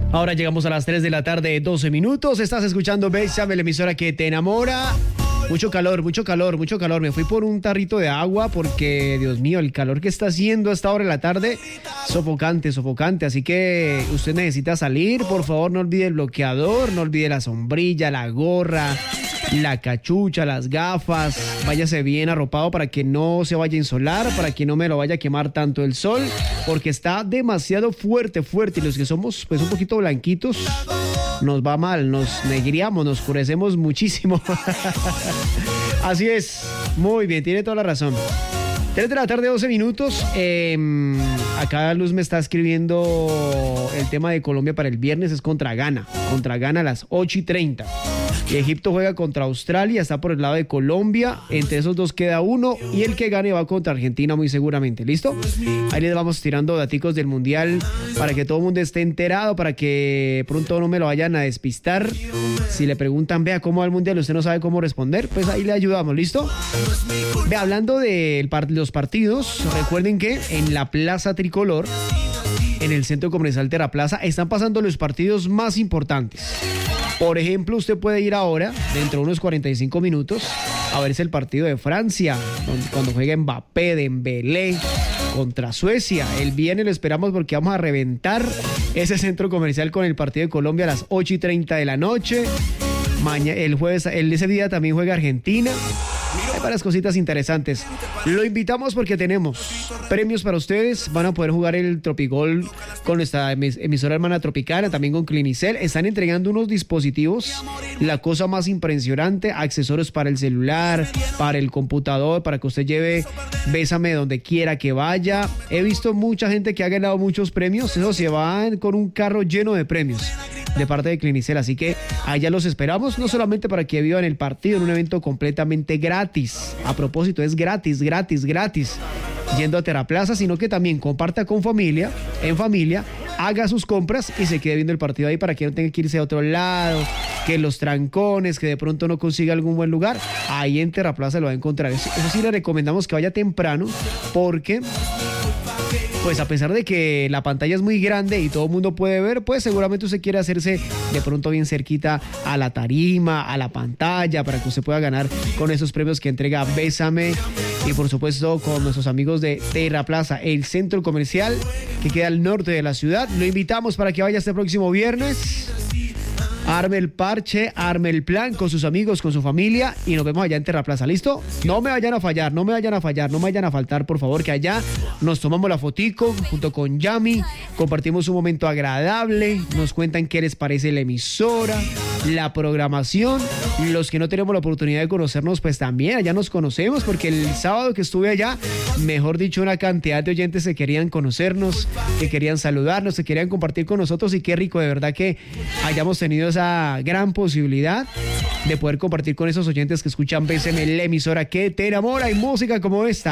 Ahora llegamos a las 3 de la tarde, 12 minutos. Estás escuchando Bésame, la emisora que te enamora. Mucho calor, mucho calor, mucho calor. Me fui por un tarrito de agua porque, Dios mío, el calor que está haciendo a esta hora de la tarde, sofocante, sofocante. Así que usted necesita salir. Por favor, no olvide el bloqueador, no olvide la sombrilla, la gorra, la cachucha, las gafas. Váyase bien arropado para que no se vaya a insolar, para que no me lo vaya a quemar tanto el sol, porque está demasiado fuerte, fuerte. Y los que somos pues un poquito blanquitos, nos va mal, nos negriamos, nos oscurecemos muchísimo. Así es, muy bien, tiene toda la razón. 3 de la tarde, 12 minutos. Acá Luz me está escribiendo el tema de Colombia para el viernes, es contra Ghana a las 8:30. Y Egipto juega contra Australia, está por el lado de Colombia. Entre esos dos queda uno y el que gane va contra Argentina muy seguramente. ¿Listo? Ahí les vamos tirando daticos del Mundial para que todo el mundo esté enterado, para que pronto no me lo vayan a despistar. Si le preguntan, vea, ¿cómo va el Mundial? Usted no sabe cómo responder, pues ahí le ayudamos. ¿Listo? Vea, hablando de los partidos, recuerden que en la Plaza Tricolor, en el Centro Comercial Terraplaza, están pasando los partidos más importantes. Por ejemplo, usted puede ir ahora, dentro de unos 45 minutos, a verse el partido de Francia, cuando juega Mbappé, Dembélé, contra Suecia. El viernes lo esperamos porque vamos a reventar ese centro comercial con el partido de Colombia a las 8:30 de la noche. El jueves, ese día también juega Argentina. Hay varias cositas interesantes. Lo invitamos porque tenemos premios para ustedes. Van a poder jugar el Tropigol con nuestra emisora hermana Tropicana, también con Clinicel. Están entregando unos dispositivos, la cosa más impresionante, accesorios para el celular, para el computador, para que usted lleve Bésame donde quiera que vaya. He visto mucha gente que ha ganado muchos premios. Eso se van con un carro lleno de premios de parte de Clinicel, así que allá los esperamos, no solamente para que vivan el partido en un evento completamente gratis. A propósito, es gratis, yendo a Terraplaza, sino que también comparta con familia, en familia, haga sus compras y se quede viendo el partido ahí para que no tenga que irse a otro lado, que los trancones, que de pronto no consiga algún buen lugar. Ahí en Terraplaza lo va a encontrar. Eso sí, le recomendamos que vaya temprano, porque pues a pesar de que la pantalla es muy grande y todo el mundo puede ver, pues seguramente usted quiere hacerse de pronto bien cerquita a la tarima, a la pantalla, para que usted pueda ganar con esos premios que entrega Bésame. Y por supuesto con nuestros amigos de Terraplaza, el centro comercial que queda al norte de la ciudad. Lo invitamos para que vaya este próximo viernes. Arme el parche, arme el plan con sus amigos, con su familia y nos vemos allá en Terraplaza. ¿Listo? No me vayan a fallar, no me vayan a faltar, por favor, que allá nos tomamos la fotico junto con Yami, compartimos un momento agradable, nos cuentan qué les parece la emisora, la programación. Los que no tenemos la oportunidad de conocernos, pues también allá nos conocemos, porque el sábado que estuve allá, mejor dicho, una cantidad de oyentes que querían conocernos, que querían saludarnos, que querían compartir con nosotros, y qué rico de verdad que hayamos tenido esa gran posibilidad de poder compartir con esos oyentes que escuchan Bésame, la emisora que te enamora, y música como esta.